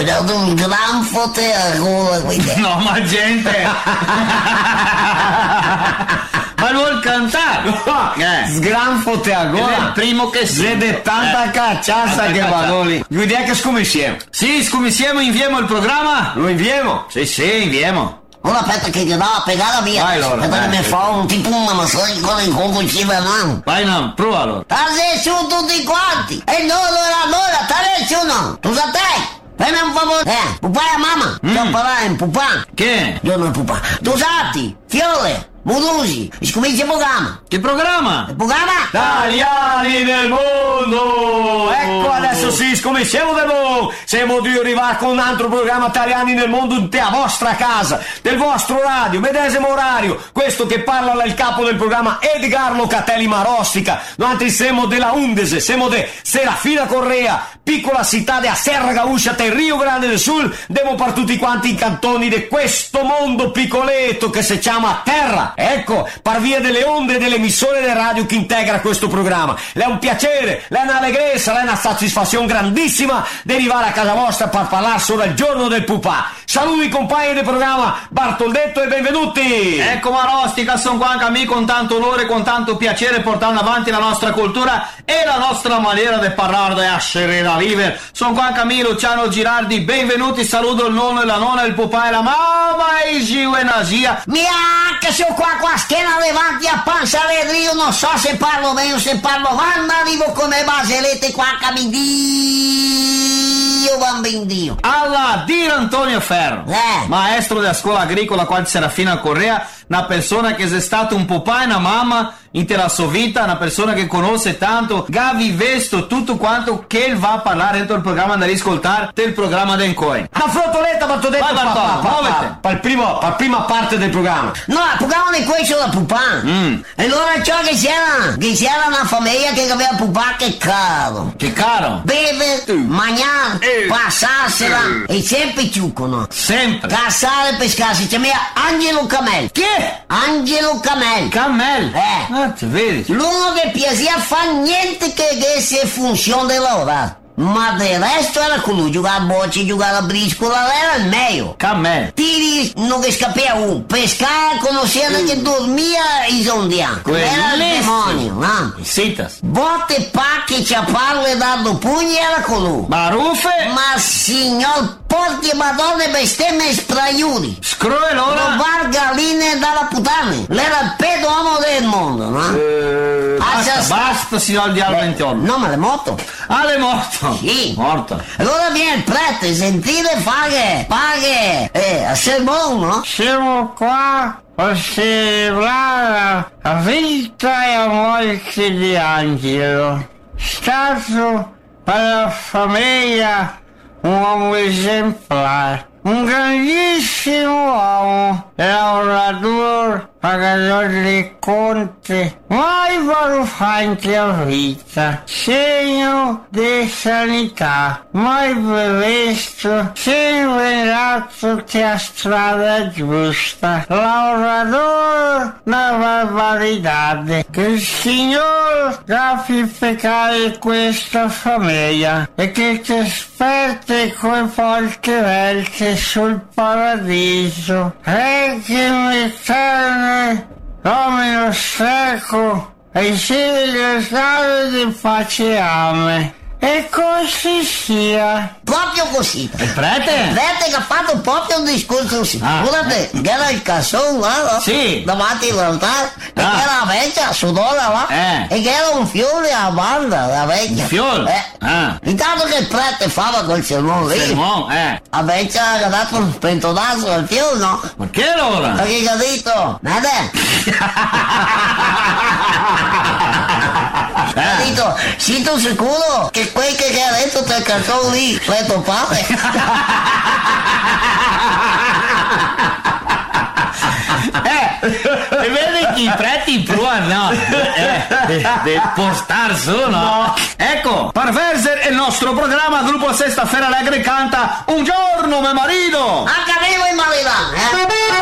Ho dato un gran fotte a gola qui. No, ma gente! Ma vuol cantare? Sgranfote a È il gola. primo che si Vede tanta cacciassa che vado lì. L'idea che scommessiamo. Sì, scommissiamo, inviamo il programma? Lo inviamo? Sì, inviamo. Ora aspetta che ti dava a pegare via. Vai, Laura, aspetta che vai. mi fa un tipo una massaggia con il conco ci va mano. Vai, no, prova allora. State su tutti quanti. E no, allora, state su no. Tu sa te. Fammi un favore. Pupà e mamma. Stiamo parlando, pupà. Che? Io non pupà. Tu sati, fiole, mudusi. Scomincia il programma. Che programma? Il programma? Italiani del mondo! Ecco adesso sì, scommettiamo del mondo! Siamo di arrivare con un altro programma Italiani nel mondo a vostra casa, del vostro radio, medesimo orario. Questo che parla il capo del programma Edgar Locatelli Marostica. Noi siamo della Undese, siamo de Serafina Correa, piccola città de a Serra Gauscia del Rio Grande del Sul. Demo per tutti quanti i cantoni di questo mondo piccoletto che si chiama Terra. Ecco, per via delle onde dell'emissore del radio che integra questo programma. Le è un piacere, le è un'allegrezza, le è una soddisfazione grandissima di arrivare a casa vostra per parlare solo il giorno del pupà. Saluti i compagni del programma Bartoldetto e benvenuti! Ecco Marostica, sono qua anche a me con tanto onore, con tanto piacere portando avanti la nostra cultura e la nostra maniera di parlare di essere da live. Sono qua anche a me Luciano Girardi, benvenuti, saluto il nonno e la nonna, il papà e la mamma e Gio e Nasia. Che sono qua con la schiena davanti a pancia io non so se parlo bene o se parlo male, ma arrivo come baselette qua che mi Dio bambino Dio. Alla Dir Antonio Ferro, maestro della scuola agricola qua di Serafina Correa, una persona che è stata un papà e una mamma intera sua vita, una persona che conosce tanto, Gavi Vesto, tutto quanto che va a parlare dentro il programma da riscoltare del programma del Coin. La flottoletta Bartoletto Vai, Bartolo, muovete. per prima parte del programma. No, il programma di questo da pupà. E allora ciò che c'era una famiglia che aveva pupà che caro. Che caro, Beve, mangiare, passarsela e sempre ciuccono. sempre. Cassare e pescare, si chiama Angelo Camel. Che? Angelo Camel. Camel. Ti vedi? L'uno che piaceva fa niente che avesse funzione dell'ora. Ma del resto era colui, giocare a bocce, giocare a briscola, era il meglio. Camel. Tiri non che scappava un, pescare conosceva che dormia i zondiani. Era il demonio, no? Citas. Botte, pacche, ciaparle, dando pugni era colui. Baruffe. Ma signor porti madonne bestemmie e spraiuri. Scroelona. Robar galline dalla puttana. L'era il pedo uomo del mondo, no? Basta, signor Diavolo 28. No, ma l'è morto. Ah, l'è morto. Sì. Morto. Allora viene il prete, sentite, paghe. A sermone, no? Siamo qua a celebrare la vita e la morte di Angelo, stato per la famiglia un uomo esemplare, un grandissimo uomo, lavoratore, pagatore di conti, mai valutante a vita, segno di sanità, mai previsto, sempre che a strada giusta, lavoratore da barbarità, che il Signore capi peccare questa famiglia e che ti aspetti coi porti verti sul paradiso, e che mi carne domino secco e cieli di pace e ame. E così sia. Proprio così. Il prete? Il prete che ha fatto proprio un discorso così. Guardate, che era il cassone là, no? Sì. Davanti all'altare, e che era la vecchia sudora là, e che era un fiore a banda, la vecchia. Un fiore? Intanto che il prete fava quel sermone lì, la vecchia ha dato un pentonazo al fiore, no? Ma che allora? Perché ha detto, nada. Ha detto, sito sicuro che quel che ha detto del canzone lì, è tuo padre. E vedi che i preti provano di portare su, no? Ecco, per verser il nostro programma Gruppo Sesta Fera Alegre canta Un giorno me marito. Anche avevo in marità,